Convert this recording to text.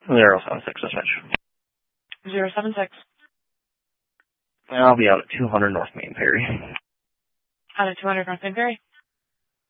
076 dispatch. 076. I'll be out at 200 North Main Ferry. Out at 200 North Main Ferry?